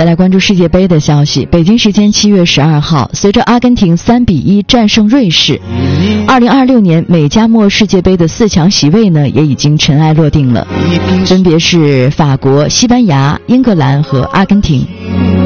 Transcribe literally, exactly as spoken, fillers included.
再来关注世界杯的消息。北京时间七月十二号，随着阿根廷三比一战胜瑞士，二零二六年美加墨世界杯的四强席位呢也已经尘埃落定了，分别是法国、西班牙、英格兰和阿根廷。